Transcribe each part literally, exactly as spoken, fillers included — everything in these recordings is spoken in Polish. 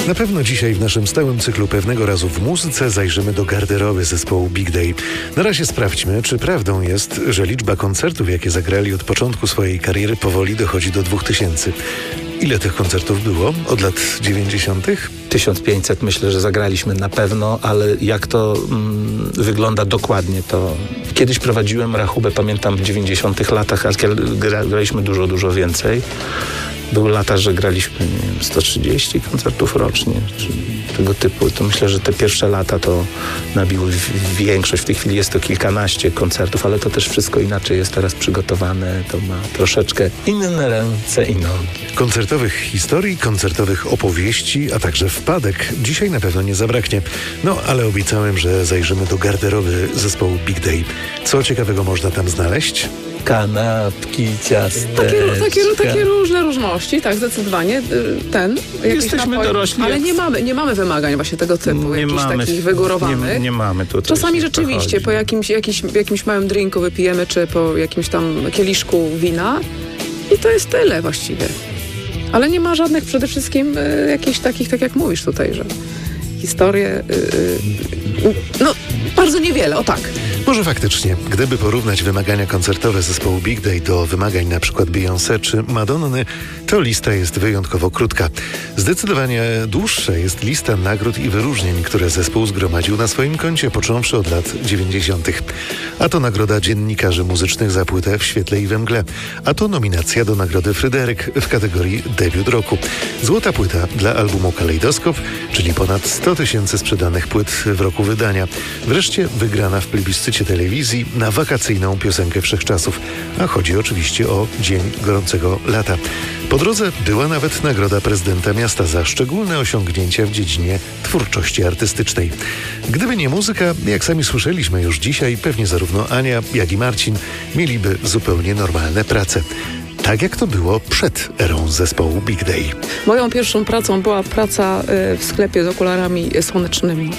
Na pewno dzisiaj w naszym stałym cyklu Pewnego razu w muzyce zajrzymy do garderoby zespołu Big Day. Na razie sprawdźmy, czy prawdą jest, że liczba koncertów, jakie zagrali od początku swojej kariery, powoli dochodzi do dwóch tysięcy. Ile tych koncertów było od lat dziewięćdziesiątych? tysiąc pięćset myślę, że zagraliśmy na pewno, ale jak to mm, wygląda dokładnie, to kiedyś prowadziłem rachubę, pamiętam w dziewięćdziesiątych latach, a gra, graliśmy dużo, dużo więcej. Były lata, że graliśmy nie wiem, sto trzydzieści koncertów rocznie, czy tego typu. To myślę, że te pierwsze lata to nabiły większość. W tej chwili jest to kilkanaście koncertów, ale to też wszystko inaczej jest teraz przygotowane. To ma troszeczkę inne ręce i nogi. Koncertowych historii, koncertowych opowieści, a także wpadek dzisiaj na pewno nie zabraknie. No, ale obiecałem, że zajrzymy do garderoby zespołu Big Day. Co ciekawego można tam znaleźć? Kanapki, ciasteczka. Takie, takie, takie różne różności, tak, zdecydowanie. Ten, Jesteśmy napoj, dorośli. ale nie mamy, nie mamy wymagań właśnie tego typu, nie jakichś mamy, takich wygórowanych. Nie, nie mamy tutaj. Czasami rzeczywiście po jakimś, jakimś, jakimś małym drinku wypijemy, czy po jakimś tam kieliszku wina i to jest tyle właściwie. Ale nie ma żadnych przede wszystkim y, jakichś takich, tak jak mówisz tutaj, że historie, y, y, no bardzo niewiele, o tak. Może faktycznie, gdyby porównać wymagania koncertowe zespołu Big Day do wymagań na przykład Beyoncé czy Madonny, to lista jest wyjątkowo krótka. Zdecydowanie dłuższa jest lista nagród i wyróżnień, które zespół zgromadził na swoim koncie, począwszy od lat dziewięćdziesiątych. A to nagroda dziennikarzy muzycznych za płytę W świetle i we mgle. A to nominacja do nagrody Fryderyk w kategorii debiut roku. Złota płyta dla albumu Kalejdoskop, czyli ponad sto tysięcy sprzedanych płyt w roku wydania. Wreszcie wygrana w plebiscycie telewizji na wakacyjną piosenkę wszechczasów. A chodzi oczywiście o Dzień Gorącego Lata. Po drodze była nawet nagroda prezydenta miasta za szczególne osiągnięcia w dziedzinie twórczości artystycznej. Gdyby nie muzyka, jak sami słyszeliśmy już dzisiaj, pewnie zarówno Ania, jak i Marcin mieliby zupełnie normalne prace. Tak jak to było przed erą zespołu Big Day. Moją pierwszą pracą była praca w sklepie z okularami słonecznymi.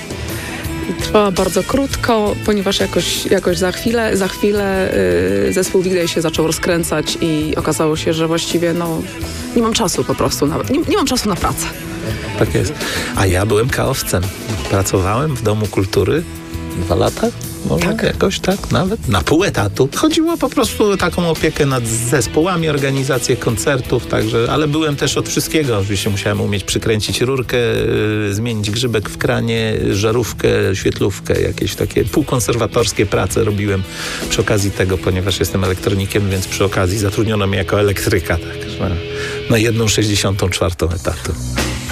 I trwała bardzo krótko, ponieważ jakoś, jakoś za chwilę, za chwilę yy, zespół Big Day się zaczął rozkręcać i okazało się, że właściwie no, nie mam czasu po prostu, nawet, nie, nie mam czasu na pracę. Tak jest. A ja byłem kaowcem. Pracowałem w Domu Kultury dwa lata. Może tak. Jakoś tak, nawet na pół etatu. Chodziło po prostu o taką opiekę nad zespołami, organizację koncertów, także, ale byłem też od wszystkiego. Oczywiście musiałem umieć przykręcić rurkę, yy, zmienić grzybek w kranie, żarówkę, świetlówkę, jakieś takie półkonserwatorskie prace robiłem przy okazji tego, ponieważ jestem elektronikiem, więc przy okazji zatrudniono mnie jako elektryka, także na jedną sześćdziesiątą czwartą etatu.